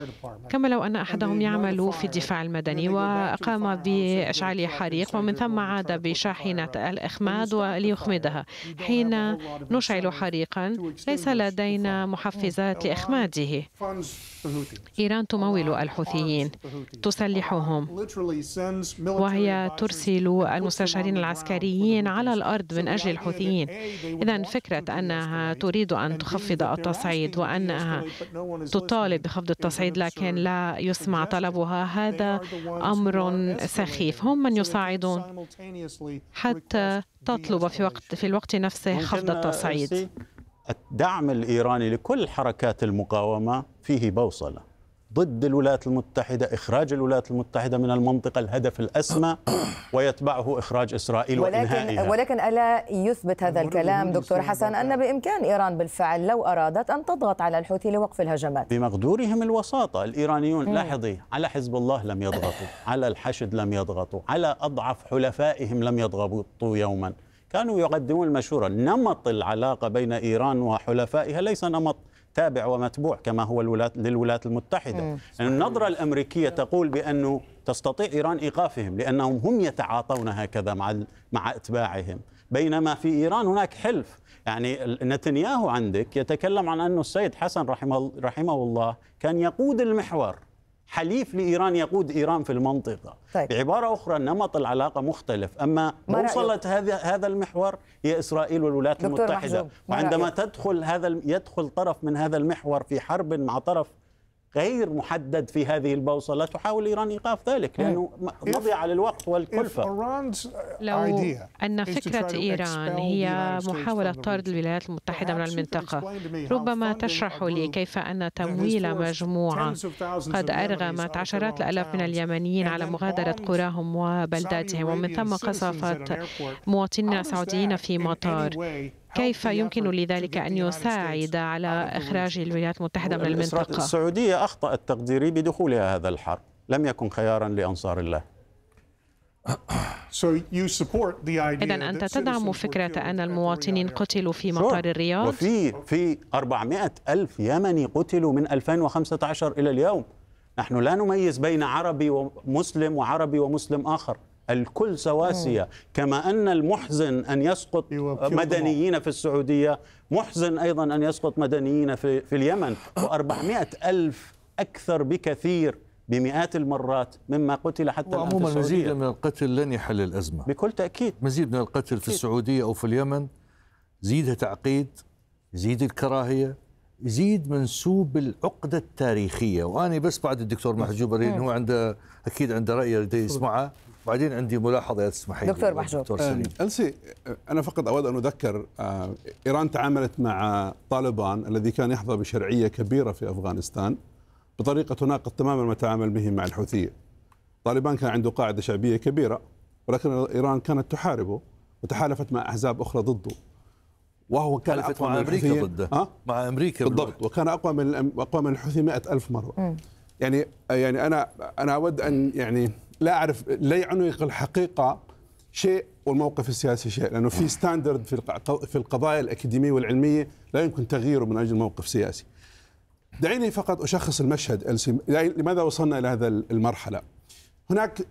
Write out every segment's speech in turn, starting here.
كما لو أن أحدهم يعمل في الدفاع المدني وقام بإشعال حريق ومن ثم عاد بشاحنة الإخماد وليخمدها. حين نشعل حريقا ليس لدينا محفزات لإخماده. إيران تمول الحوثيين، تسلحهم، وهي ترسل المستشارين العسكريين على الأرض من أجل الحوثيين. إذن فكرة أنها تريد أن تخفض التصعيد وأنها تطالب بخفض التصعيد لكن لا يسمع طلبها، هذا أمر سخيف. هم من يصعدون حتى تطلب في الوقت نفسه خفض التصعيد. الدعم الإيراني لكل حركات المقاومة فيه بوصلة ضد الولايات المتحدة، إخراج الولايات المتحدة من المنطقة الهدف الأسمى، ويتبعه إخراج إسرائيل وإنهائها. ولكن ألا يثبت هذا الكلام دكتور حسن أن بإمكان إيران بالفعل لو أرادت أن تضغط على الحوثي لوقف الهجمات؟ بمقدورهم الوساطة. الإيرانيون لاحظي، على حزب الله لم يضغطوا، على الحشد لم يضغطوا، على أضعف حلفائهم لم يضغطوا يوما. كانوا يقدمون المشورة. نمط العلاقة بين إيران وحلفائها ليس نمط تابع ومتبوع كما هو للولايات المتحدة. النظرة الأمريكية تقول بأنه تستطيع إيران إيقافهم لأنهم هم يتعاطون هكذا مع أتباعهم، بينما في إيران هناك حلف. يعني نتنياهو عندك يتكلم عن أنه السيد حسن رحمه الله كان يقود المحور، حليف لإيران يقود إيران في المنطقة. طيب. بعبارة أخرى نمط العلاقة مختلف، أما وصلت هذا المحور هي إسرائيل والولايات المتحدة. وعندما يدخل طرف من هذا المحور في حرب مع طرف غير محدد في هذه البوصلة، تحاول إيران إيقاف ذلك لأنه مضيعة للوقت والكلفة. لو أن فكرة إيران هي محاولة طرد الولايات المتحدة من المنطقة، ربما تشرح لي كيف أن تمويل مجموعة قد أرغمت عشرات الآلاف من اليمنيين على مغادرة قراهم وبلداتهم ومن ثم قصفت مواطنين سعوديين في مطار، كيف يمكن لذلك أن يساعد على إخراج الولايات المتحدة من المنطقة؟ السعودية أخطأت تقديري بدخولها هذا الحرب، لم يكن خيارا لأنصار الله. إذن أنت تدعم فكرة أن المواطنين قتلوا في مطار الرياض؟ وفي 400 ألف يمني قتلوا من 2015 إلى اليوم. نحن لا نميز بين عربي ومسلم وعربي ومسلم آخر، الكل سواسية. كما أن المحزن أن يسقط مدنيين في السعودية، محزن أيضا أن يسقط مدنيين في اليمن. و400 ألف أكثر بكثير بمئات المرات مما قتل حتى الآن في السعودية. مزيد من القتل لن يحل الأزمة بكل تأكيد. مزيد من القتل في السعودية أو في اليمن يزيدها تعقيد، يزيد الكراهية، يزيد منسوب العقدة التاريخية. وأنا بس بعد الدكتور محجوب هو عنده أكيد عنده رأي يسمعه، بعدين عندي ملاحظة تسمحي لي. دكتور محجوب. ألسي، أنا فقط أود أن أذكر إيران تعاملت مع طالبان الذي كان يحظى بشرعية كبيرة في أفغانستان بطريقة تناقض تماما ما تعامل به مع الحوثية. طالبان كان عنده قاعدة شعبية كبيرة، ولكن إيران كانت تحاربه وتحالفت مع أحزاب أخرى ضده، وهو كان أقوى مع من أمريكا ضده. مع أمريكا بالضبط، وكان أقوى من الحوثي 100,000 مرة. يعني أنا أود أن لا أعرف، لا يعنق الحقيقة شيء والموقف السياسي شيء، لأنه في ستاندرد في القضايا الأكاديمية والعلمية لا يمكن تغييره من أجل موقف سياسي. دعيني فقط أشخص المشهد. لماذا وصلنا إلى هذا المرحلة؟ هناك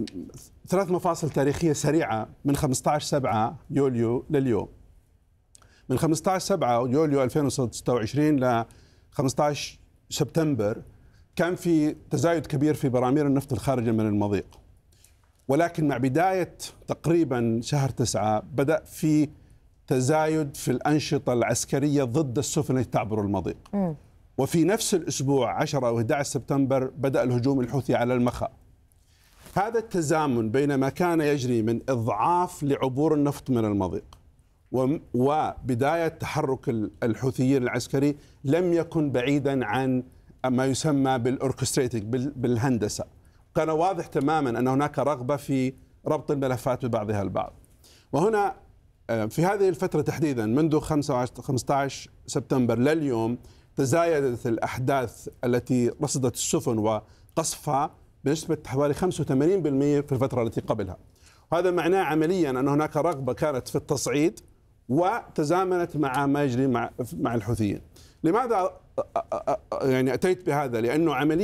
3 مفاصل تاريخية سريعة من 15/7 يوليو لليوم. من 15/7 يوليو 2026 ل 15 سبتمبر كان في تزايد كبير في براميل النفط الخارجة من المضيق، ولكن مع بداية تقريبا شهر 9 بدأ في تزايد في الأنشطة العسكرية ضد السفن التي تعبر المضيق. وفي نفس الأسبوع 10 أو 11 سبتمبر بدأ الهجوم الحوثي على المخا. هذا التزامن بين ما كان يجري من إضعاف لعبور النفط من المضيق وبداية تحرك الحوثيين العسكري لم يكن بعيدا عن ما يسمى بالأوركستريتنج، بالهندسة. كان واضح تماما أن هناك رغبة في ربط الملفات ببعضها البعض. وهنا في هذه الفترة تحديدا منذ 15 سبتمبر لليوم تزايدت الأحداث التي رصدت السفن وقصفها بنسبة حوالي 85% في الفترة التي قبلها. وهذا معناه عمليا أن هناك رغبة كانت في التصعيد وتزامنت مع ما يجري مع الحوثيين. لماذا أتيت بهذا؟ لأنه عمليا